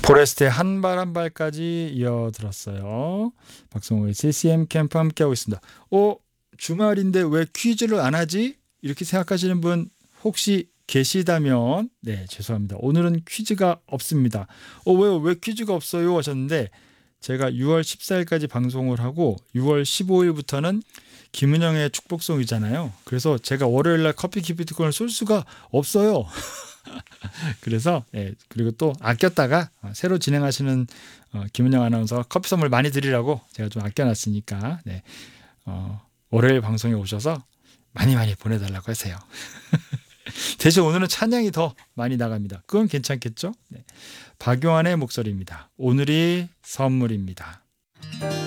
포레스트의 한 발 한 발까지 이어들었어요. 박성호의 CCM 캠프 함께하고 있습니다. 주말인데 왜 퀴즈를 안 하지? 이렇게 생각하시는 분 혹시 계시다면 죄송합니다. 오늘은 퀴즈가 없습니다. 왜요? 왜 퀴즈가 없어요? 하셨는데 제가 6월 14일까지 방송을 하고 6월 15일부터는 김은영의 축복송이잖아요. 그래서 제가 월요일날 커피 기프티콘을 쏠 수가 없어요. 그래서 그리고 또 아꼈다가 새로 진행하시는 김은영 아나운서가 커피 선물 많이 드리라고 제가 좀 아껴놨으니까 월요일 방송에 오셔서 많이 보내달라고 하세요. 대신 오늘은 찬양이 더 많이 나갑니다. 그건 괜찮겠죠? 박용환의 목소리입니다. 오늘이 선물입니다.